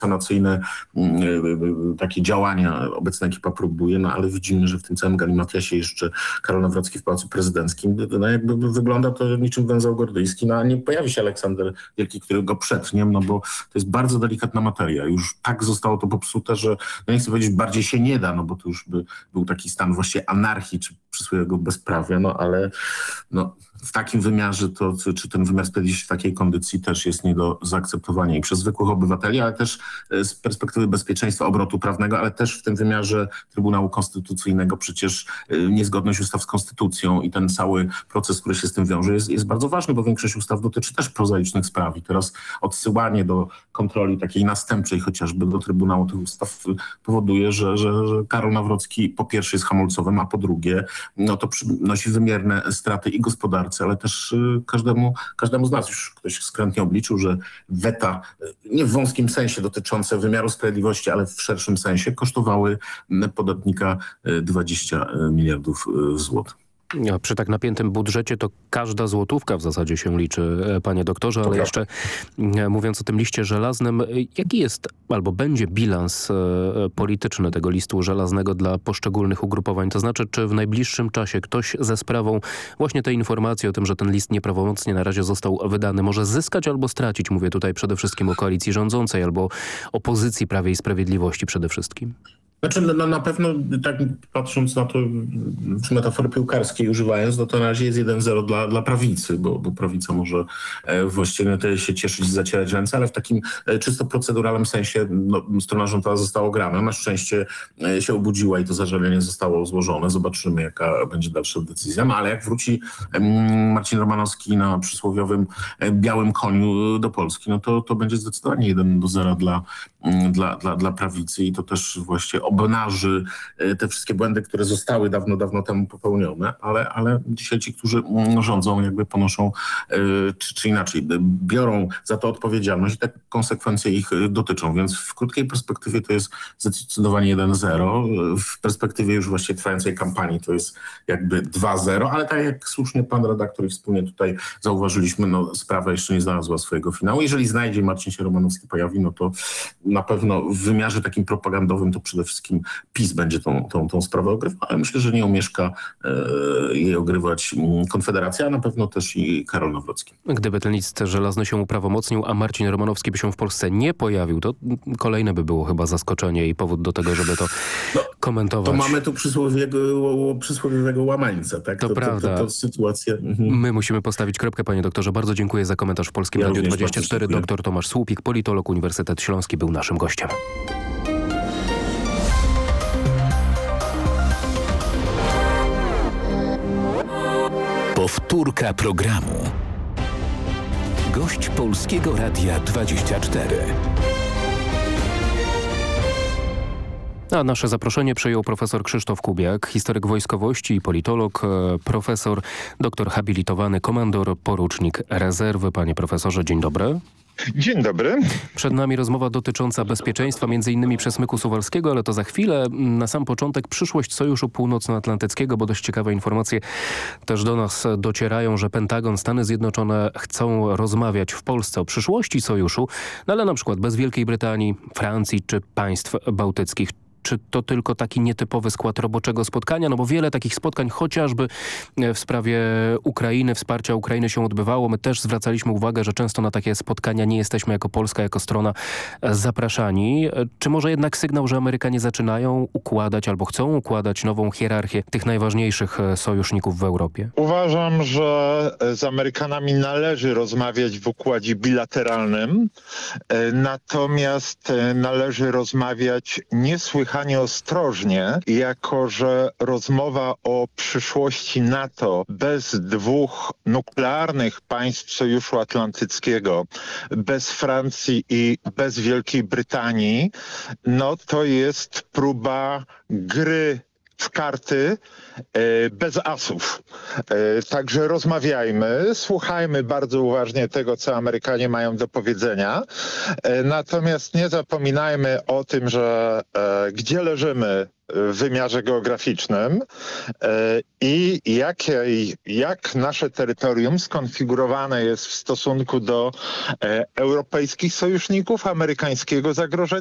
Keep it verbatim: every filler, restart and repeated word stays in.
sanacyjne takie działania obecna ekipa próbuje, no ale widzimy, że w tym całym galimatiasie jeszcze Karol Nawrocki w Pałacu Prezydenckim, no jakby wygląda to niczym węzeł gordyjski, no a nie pojawi się Aleksander Wielki, który go przetnie, no bo to jest bardzo delikatna materia. Już tak zostało to popsute, że no nie chcę powiedzieć, bardziej się nie da, no bo to już by był taki stan właściwie anarchii, czy przysłowiowego bezprawia, no ale no, w takim wymiarze to, czy ten wymiar sprawiedliwości w takiej kondycji też jest nie do zaakceptowania i przez zwykłych obywateli, ale też z perspektywy bezpieczeństwa obrotu prawnego, ale też w tym wymiarze Trybunału Konstytucyjnego przecież niezgodność ustaw z konstytucją i ten cały proces, który się z tym wiąże jest, jest bardzo ważny, bo większość ustaw dotyczy też prozaicznych spraw i teraz odsyłanie do kontroli takiej następczej chociażby do Trybunału tych ustaw powoduje, że, że, że Karol Nawrocki po pierwsze jest hamulcowym, a po drugie no to przynosi wymierne straty i gospodarce, ale też każdemu, każdemu z nas. Już ktoś skrętnie obliczył, że weta, nie w wąskim sensie dotyczące wymiaru sprawiedliwości, ale w szerszym sensie kosztowały podatnika dwadzieścia miliardów złotych. Przy tak napiętym budżecie to każda złotówka w zasadzie się liczy, panie doktorze, ale jeszcze mówiąc o tym liście żelaznym, jaki jest albo będzie bilans polityczny tego listu żelaznego dla poszczególnych ugrupowań? To znaczy, czy w najbliższym czasie ktoś ze sprawą właśnie tej informacji o tym, że ten list nieprawomocnie na razie został wydany, może zyskać albo stracić? Mówię tutaj przede wszystkim o koalicji rządzącej albo opozycji Prawie i Sprawiedliwości przede wszystkim. Znaczy no, na pewno tak patrząc na to, czy metafory piłkarskiej używając, no to na razie jest jeden zero dla, dla prawicy, bo, bo prawica może e, właściwie te się cieszyć, zacierać ręce, ale w takim e, czysto proceduralnym sensie no, strona rządowa została ograna. Na szczęście e, się obudziła i to zażalenie zostało złożone. Zobaczymy, jaka będzie dalsza decyzja. No ale jak wróci e, Marcin Romanowski na przysłowiowym e, białym koniu do Polski, no to, to będzie zdecydowanie jeden do zera dla, dla, dla, dla prawicy i to też właściwie obnaży te wszystkie błędy, które zostały dawno, dawno temu popełnione, ale, ale dzisiaj ci, którzy rządzą, jakby ponoszą, czy, czy inaczej, biorą za to odpowiedzialność i te konsekwencje ich dotyczą, więc w krótkiej perspektywie to jest zdecydowanie jeden zero, w perspektywie już właściwie trwającej kampanii to jest jakby dwa zero, ale tak jak słusznie pan redaktor i wspólnie tutaj zauważyliśmy, no sprawa jeszcze nie znalazła swojego finału. Jeżeli znajdzie, Marcin się Romanowski pojawi, no to na pewno w wymiarze takim propagandowym to przede wszystkim PiS będzie tą, tą, tą sprawę ogrywał, ale myślę, że nie omieszka e, jej ogrywać Konfederacja, a na pewno też i Karol Nawrocki. Gdyby ten list żelazny się uprawomocnił, a Marcin Romanowski by się w Polsce nie pojawił, to kolejne by było chyba zaskoczenie i powód do tego, żeby to no, komentować. To mamy tu przysłowiowego, przysłowiowego łamańca, tak? To, to prawda. To, to, to sytuacja. Mhm. My musimy postawić kropkę, panie doktorze. Bardzo dziękuję za komentarz w Polskim ja Radiu dwadzieścia cztery. Doktor Tomasz Słupik, politolog, Uniwersytet Śląski, był naszym gościem. Powtórka programu. Gość Polskiego Radia dwadzieścia cztery. A nasze zaproszenie przyjął profesor Krzysztof Kubiak, historyk wojskowości i politolog, profesor, doktor habilitowany, komandor, porucznik rezerwy. Panie profesorze, dzień dobry. Dzień dobry. Przed nami rozmowa dotycząca bezpieczeństwa, między innymi przesmyku suwalskiego, ale to za chwilę. Na sam początek przyszłość Sojuszu Północnoatlantyckiego, bo dość ciekawe informacje też do nas docierają, że Pentagon, Stany Zjednoczone chcą rozmawiać w Polsce o przyszłości Sojuszu, no ale na przykład bez Wielkiej Brytanii, Francji czy państw bałtyckich. Czy to tylko taki nietypowy skład roboczego spotkania? No bo wiele takich spotkań, chociażby w sprawie Ukrainy, wsparcia Ukrainy się odbywało. My też zwracaliśmy uwagę, że często na takie spotkania nie jesteśmy jako Polska, jako strona zapraszani. Czy może jednak sygnał, że Amerykanie zaczynają układać albo chcą układać nową hierarchię tych najważniejszych sojuszników w Europie? Uważam, że z Amerykanami należy rozmawiać w układzie bilateralnym, natomiast należy rozmawiać niesłychanie ostrożnie, jako że rozmowa o przyszłości NATO bez dwóch nuklearnych państw Sojuszu Atlantyckiego, bez Francji i bez Wielkiej Brytanii, no to jest próba gry w karty e, bez asów. E, Także rozmawiajmy, słuchajmy bardzo uważnie tego, co Amerykanie mają do powiedzenia. E, Natomiast nie zapominajmy o tym, że e, gdzie leżymy w wymiarze geograficznym e, i jakiej, jak nasze terytorium skonfigurowane jest w stosunku do e, europejskich sojuszników, amerykańskiego zagrożenia